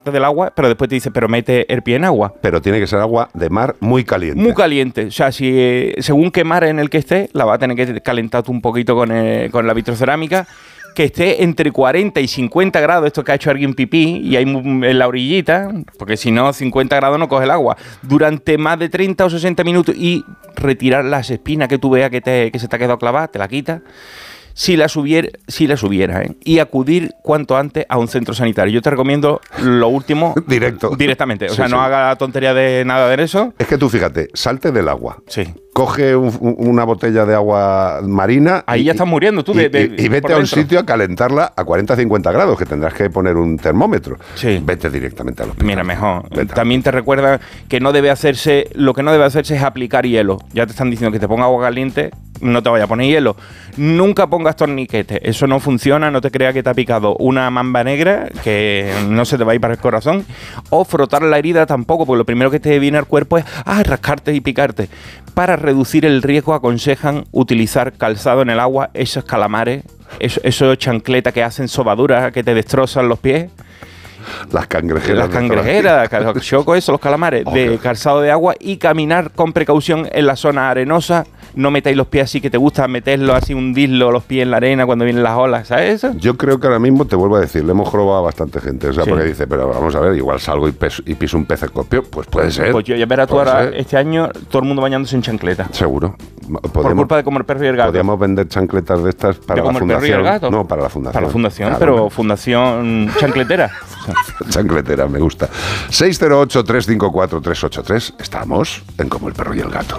del agua, pero después te dice, pero mete el pie en agua. Pero tiene que ser agua de mar muy caliente. Muy caliente. O sea, si según qué mar en el que esté, la va a tener que calentar tú un poquito con la vitrocerámica, que esté entre 40 y 50 grados, esto que ha hecho alguien pipí, y hay en la orillita, porque si no, 50 grados no coge el agua, durante más de 30 o 60 minutos, y retirar las espinas que tú veas que se te ha quedado clavada, te la quitas. Si la subiera, y acudir cuanto antes a un centro sanitario. Yo te recomiendo lo último directamente. O sea, no haga tontería de nada de eso. Es que tú fíjate, salte del agua. Sí. Coge una botella de agua marina. Ahí ya estás muriendo tú. Y vete a un sitio a calentarla a 40-50 grados, que tendrás que poner un termómetro. Sí. Vete directamente al hospital. Mira, mejor. También te recuerda que lo que no debe hacerse es aplicar hielo. Ya te están diciendo que te ponga agua caliente, no te vaya a poner hielo. Nunca pongas torniquetes, eso no funciona. No te creas que te ha picado una mamba negra, que no se te va a ir para el corazón. O frotar la herida tampoco, porque lo primero que te viene al cuerpo es rascarte y picarte. Para reducir el riesgo aconsejan utilizar calzado en el agua, esos calamares, esos chancletas que hacen sobaduras, que te destrozan los pies. Las cangrejeras, los chocos, los calamares, de calzado de agua, y caminar con precaución en la zona arenosa. No metáis los pies así, que te gusta meterlo así, hundirlo los pies en la arena cuando vienen las olas, ¿sabes eso? Yo creo que ahora mismo, te vuelvo a decir, le hemos jorobado a bastante gente, o sea, porque dice, pero vamos a ver, igual salgo y piso un pez escorpión, pues puede ser. Pues ya verás tú ahora, este año, todo el mundo bañándose en chancleta. Seguro. Por culpa de comer perro y el gato. Podríamos vender chancletas de estas para la fundación. ¿Perro y el gato? No, para la fundación. Para la fundación, claro, pero fundación chancletera. Chancletera, me gusta. 608-354-383. Estamos en Como el perro y el gato.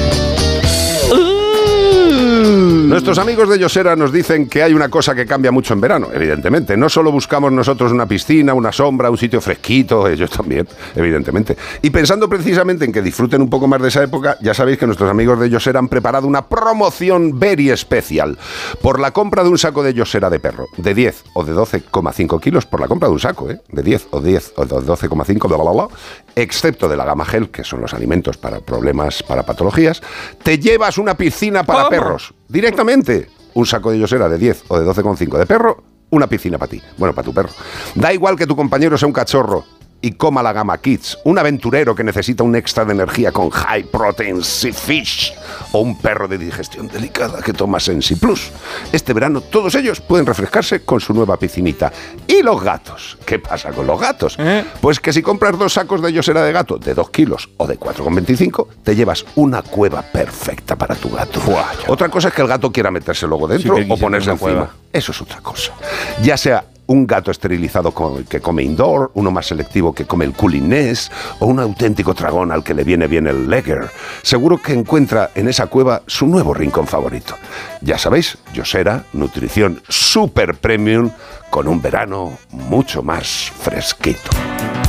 Nuestros amigos de Yosera nos dicen que hay una cosa que cambia mucho en verano, evidentemente. No solo buscamos nosotros una piscina, una sombra, un sitio fresquito, ellos también, evidentemente. Y pensando precisamente en que disfruten un poco más de esa época, ya sabéis que nuestros amigos de Yosera han preparado una promoción very especial. Por la compra de un saco de Yosera de perro, de 10 o de 12,5 kilos, por la compra de un saco, de 10 o de 12,5, bla, bla, bla, excepto de la gama gel, que son los alimentos para problemas, para patologías, te llevas una piscina para perros. Directamente, un saco de Yosera de 10 o de 12,5 de perro, una piscina para ti. Bueno, para tu perro. Da igual que tu compañero sea un cachorro y coma la gama Kids, un aventurero que necesita un extra de energía con High Protein Sea Fish, o un perro de digestión delicada que toma Sensi Plus. Este verano todos ellos pueden refrescarse con su nueva piscinita. ¿Y los gatos? ¿Qué pasa con los gatos? Pues que si compras 2 sacos de Yosera de gato de 2 kilos o de 4,25, te llevas una cueva perfecta para tu gato. Otra cosa es que el gato quiera meterse luego dentro o ponerse encima. Eso es otra cosa. Ya sea un gato esterilizado que come indoor, uno más selectivo que come el cooling nest, o un auténtico dragón al que le viene bien el Lager. Seguro que encuentra en esa cueva su nuevo rincón favorito. Ya sabéis, Yosera, nutrición super premium, con un verano mucho más fresquito.